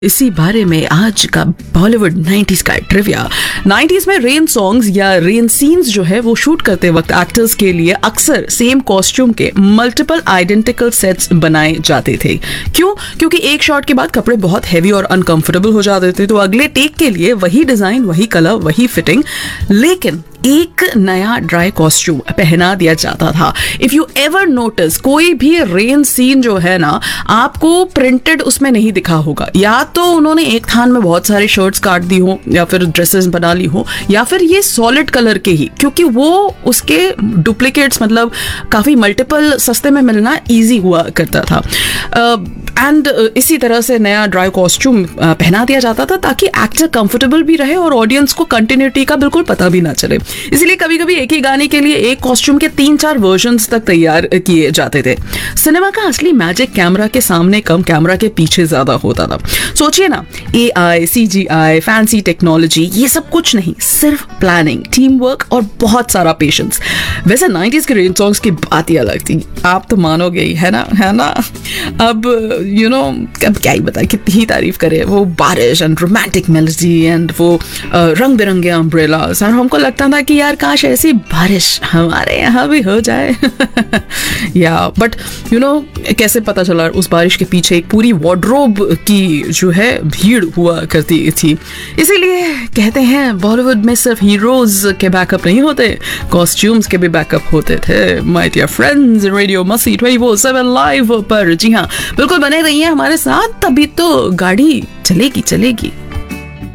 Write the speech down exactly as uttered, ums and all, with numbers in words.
इसी बारे में आज का बॉलीवुड नाइंटीज़ का ट्रिविया। नाइंटीज़ में रेन सॉन्ग्स या रेन सीन्स जो है वो शूट करते वक्त एक्टर्स के लिए अक्सर सेम कॉस्ट्यूम के मल्टीपल आइडेंटिकल सेट्स बनाए जाते थे। क्यों? क्योंकि एक शॉट के बाद कपड़े बहुत हैवी और अनकंफर्टेबल हो जाते थे, तो अगले टेक के लिए वही डिजाइन, वही कलर, वही फिटिंग, लेकिन एक नया ड्राई कॉस्ट्यूम पहना दिया जाता था। इफ यू एवर नोटिस, कोई भी रेन सीन जो है ना आपको प्रिंटेड उसमें नहीं दिखा होगा। या तो उन्होंने एक थान में बहुत सारे शर्ट्स काट दी हो या फिर ड्रेसेस बना ली हो, या फिर ये सॉलिड कलर के ही, क्योंकि वो उसके डुप्लीकेट्स मतलब काफी मल्टीपल सस्ते में मिलना इजी हुआ करता था। एंड uh, uh, इसी तरह से नया ड्राई कॉस्ट्यूम uh, पहना दिया जाता था ताकि एक्टर कंफर्टेबल भी रहे और ऑडियंस को कंटिन्यूटी का बिल्कुल पता भी ना चले। इसलिए कभी कभी एक ही गाने के लिए एक कॉस्ट्यूम के तीन चार वर्जन्स तक तैयार किए जाते थे। सिनेमा का असली मैजिक कैमरा के सामने कम, कैमरा के पीछे ज्यादा होता था। सोचिए ना, ए आई, सी जी आई, फैंसी टेक्नोलॉजी, ये सब कुछ नहीं, सिर्फ प्लानिंग, टीम वर्क और बहुत सारा पेशेंस। वैसे नाइंटीज़ के रेन सॉन्ग्स की बात ही अलग थी, आप तो मानोगे ही, है ना है ना अब यू नो अब क्या ही बताए, कितनी ही तारीफ करे। वो बारिश एंड रोमांटिक मेलोडी एंड वो रंग बिरंगे अम्ब्रेलास, और हमको लगता था कि यार काश ऐसी बारिश हमारे यहाँ भी हो जाए। या बट यू नो कैसे पता चला उस बारिश के पीछे एक पूरी वार्डरोब की जो है भीड़ हुआ करती थी। इसीलिए कहते हैं बॉलीवुड में सिर्फ हीरोज के बैकअप नहीं होते, कॉस्ट्यूम्स के भी बैकअप होते थे। माय डियर फ्रेंड्स, रेडियो मस्ती ट्वेंटी फोर सेवन लाइव पर जी हाँ बिल्कुल बने रहिए हमारे साथ, तभी तो गाड़ी चलेगी चलेगी।